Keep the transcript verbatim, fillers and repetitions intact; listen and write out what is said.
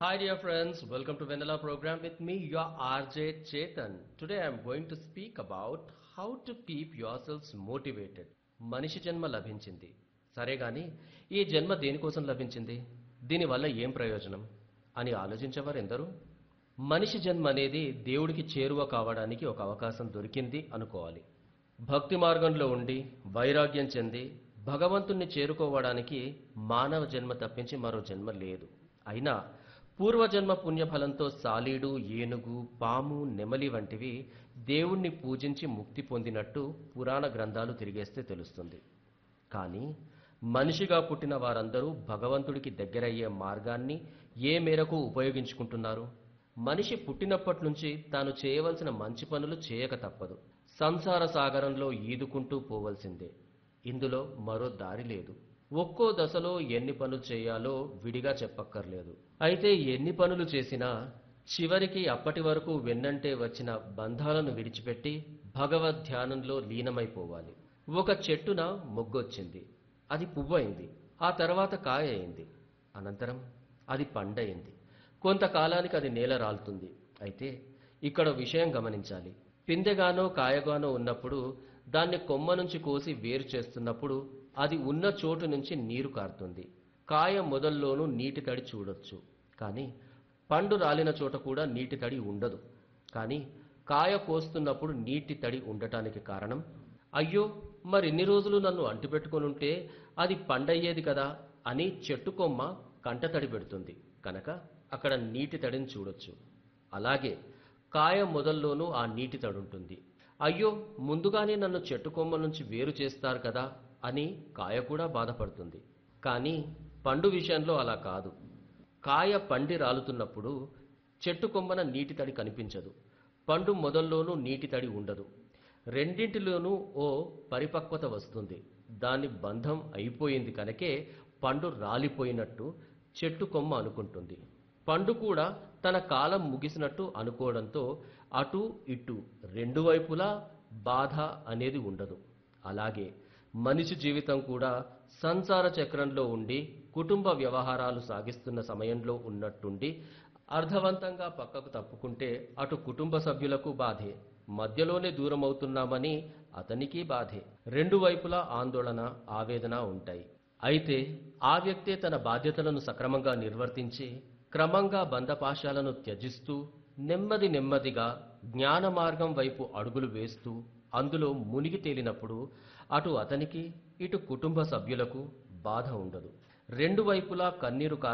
Hi dear friends, welcome to Vanilla program with me, your R J Chetan. Today I am going to speak about how to keep yourselves motivated. మనిషి జన్మ లభించింది. సరే గాని ఈ జన్మ దేనికోసం లభించింది? దీనివల్ల ఏం ప్రయోజనం అని ఆలోచించేవారు ఎందరూ? మనిషి జన్మ అనేది దేవుడికి చేరువ కావడానికి ఒక అవకాశం దొరికింది అనుకోవాలి. భక్తి మార్గంలో ఉండి వైరాగ్యం చెంది భగవంతుణ్ణి చేరుకోవడానికి మానవ జన్మ తప్పించి మరో జన్మ లేదు. అయినా పూర్వజన్మ పుణ్యఫలంతో సాలీడు ఏనుగు పాము నెమలి వంటివి దేవుణ్ణి పూజించి ముక్తి పొందినట్టు పురాణ గ్రంథాలు తిరిగేస్తే తెలుస్తుంది. కానీ మనిషిగా పుట్టిన వారందరూ భగవంతుడికి దగ్గరయ్యే మార్గాన్ని ఏ మేరకు ఉపయోగించుకుంటున్నారు? మనిషి పుట్టినప్పటి నుంచి తాను చేయవలసిన మంచి పనులు చేయక తప్పదు. సంసార సాగరంలో ఈదుకుంటూ పోవలసిందే. ఇందులో మరో దారి లేదు. ఒక్కో దశలో ఎన్ని పనులు చేయాలో విడిగా చెప్పక్కర్లేదు. అయితే ఎన్ని పనులు చేసినా చివరికి అప్పటి వరకు వెన్నంటే వచ్చిన బంధాలను విడిచిపెట్టి భగవద్ ధ్యానంలో లీనమైపోవాలి. ఒక చెట్టున మొగ్గొచ్చింది, అది పువ్వయింది, ఆ తర్వాత కాయ అయింది, అనంతరం అది పండయింది, కొంతకాలానికి అది నేల రాలుతుంది. అయితే ఇక్కడ విషయం గమనించాలి. పిందెగానో కాయగానో ఉన్నప్పుడు దాన్ని కొమ్మ నుంచి కోసి వేరు చేస్తున్నప్పుడు అది ఉన్న చోటు నుంచి నీరు కారుతుంది. కాయ మొదల్లోనూ నీటి తడి చూడొచ్చు, కానీ పండు రాలిన చోట కూడా నీటి తడి ఉండదు. కానీ కాయ కోస్తున్నప్పుడు నీటి తడి ఉండటానికి కారణం, అయ్యో మరిన్ని రోజులు నన్ను అంటిపెట్టుకొనుంటే అది పండయ్యేది కదా అని చెట్టు కొమ్మ కంటతడి పెడుతుంది కనుక అక్కడ నీటి తడిని చూడొచ్చు. అలాగే కాయ మొదల్లోనూ ఆ నీటి తడి ఉంటుంది. అయ్యో ముందుగానే నన్ను చెట్టు కొమ్మ నుంచి వేరు చేస్తారు కదా అని కాయ కూడా బాధపడుతుంది. కానీ పండు విషయంలో అలా కాదు. కాయ పండి రాలుతున్నప్పుడు చెట్టు కొమ్మన నీటి తడి కనిపించదు, పండు మొదల్లోనూ నీటి తడి ఉండదు. రెండింటిలోనూ ఓ పరిపక్వత వస్తుంది. దాని బంధం అయిపోయింది కనుకే పండు రాలిపోయినట్టు చెట్టు కొమ్మ అనుకుంటుంది. పండు కూడా తన కాలం ముగిసినట్టు అనుకోవడంతో అటు ఇటు రెండు వైపులా బాధ అనేది ఉండదు. అలాగే మనిషి జీవితం కూడా సంసార చక్రంలో ఉండి కుటుంబ వ్యవహారాలు సాగిస్తున్న సమయంలో ఉన్నట్టుండి అర్థవంతంగా పక్కకు తప్పుకుంటే అటు కుటుంబ సభ్యులకు బాధే, మధ్యలోనే దూరం అవుతున్నామని అతనికి బాధే. రెండు వైపులా ఆందోళన ఆవేదన ఉంటాయి. అయితే ఆ వ్యక్తే తన బాధ్యతలను సక్రమంగా నిర్వర్తించి క్రమంగా బంధపాశాలను త్యజిస్తూ నెమ్మది నెమ్మదిగా జ్ఞాన మార్గం వైపు అడుగులు వేస్తూ అందులో మునిగి తేలినప్పుడు అటు అతనికి ఇటు కుటుంబ సభ్యులకు బాధ ఉండదు. రెండు వైపులా కన్నీరు